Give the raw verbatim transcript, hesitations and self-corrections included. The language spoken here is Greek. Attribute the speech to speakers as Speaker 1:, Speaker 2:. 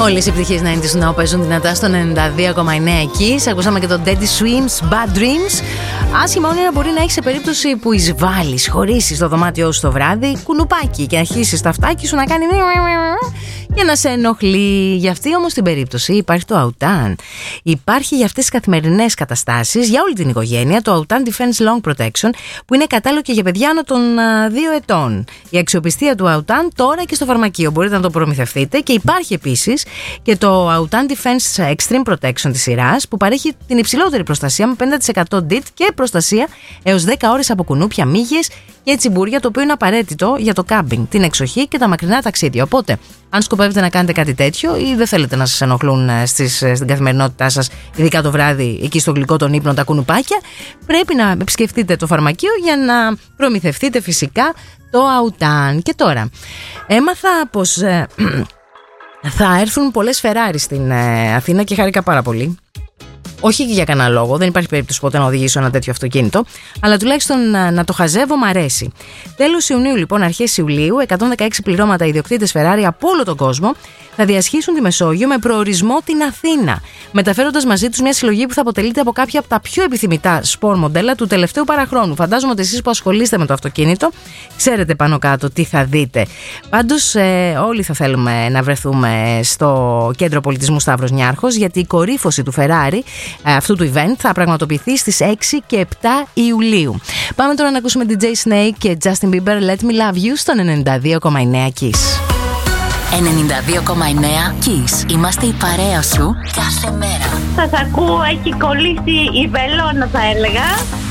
Speaker 1: Όλες οι επιτυχίες ενενήντα Now παίζουν δυνατά στο ενενήντα δύο κόμμα εννέα εκεί. Ακούσαμε και το Daddy Swims, Bad Dreams. Άσχημα όνειρα μπορεί να έχει σε περίπτωση που εισβάλλεις, χωρίσεις το δωμάτιό σου το βράδυ, κουνουπάκι και αρχίσεις τα αυτάκι σου να κάνει για να σε ενοχλεί. Για αυτή όμως την περίπτωση υπάρχει το Autan. Υπάρχει για αυτές τις καθημερινές καταστάσεις για όλη την οικογένεια το Autan Defense Long Protection, που είναι κατάλληλο και για παιδιά άνω των δύο ετών. Η αξιοπιστία του Autan τώρα και στο φαρμακείο μπορείτε να το προμηθευτείτε, και υπάρχει επίσης και το Autan Defense Extreme Protection της σειράς, που παρέχει την υψηλότερη προστασία με πενήντα τοις εκατό ντιτ και προστασία έως δέκα ώρες από κουνούπια, μύγες και τσιμπούρια, το οποίο είναι απαραίτητο για το κάμπινγκ, την εξοχή και τα μακρινά ταξίδια. Οπότε, αν σκοπεύετε να κάνετε κάτι τέτοιο ή δεν θέλετε να σας ενοχλούν στις, στην καθημερινότητά σας, ειδικά το βράδυ, εκεί στο γλυκό των ύπνων τα κουνουπάκια, πρέπει να επισκεφτείτε το φαρμακείο για να προμηθευτείτε φυσικά το Autan. Και τώρα, έμαθα πως ε, θα έρθουν πολλές Ferrari στην ε, Αθήνα και χάρηκα πάρα πολύ. Όχι για κανένα λόγο, δεν υπάρχει περίπτωση ποτέ να οδηγήσω ένα τέτοιο αυτοκίνητο, αλλά τουλάχιστον να, να το χαζεύω μ' αρέσει. Τέλος Ιουνίου, λοιπόν, αρχές Ιουλίου, εκατόν δεκαέξι πληρώματα ιδιοκτήτες Ferrari από όλο τον κόσμο θα διασχίσουν τη Μεσόγειο με προορισμό την Αθήνα, μεταφέροντας μαζί τους μια συλλογή που θα αποτελείται από κάποια από τα πιο επιθυμητά σπορ μοντέλα του τελευταίου παραχρόνου. Φαντάζομαι ότι εσείς που ασχολείστε με το αυτοκίνητο ξέρετε πάνω κάτω τι θα δείτε. Πάντως, ε, όλοι θα θέλουμε να βρεθούμε στο Κέντρο Πολιτισμού Σταύρος Νιάρχος, γιατί η κορύφωση του Ferrari αυτού του event θα πραγματοποιηθεί στις έξι και επτά Ιουλίου. Πάμε τώρα να ακούσουμε ντι τζέι Snake και Justin Bieber, Let Me Love You στον ενενήντα δύο κόμμα εννέα Kiss.
Speaker 2: ενενήντα δύο κόμμα εννέα Kiss. Είμαστε η παρέα σου κάθε μέρα.
Speaker 3: Σας ακούω, έχει κολλήσει η βελόνα, θα έλεγα.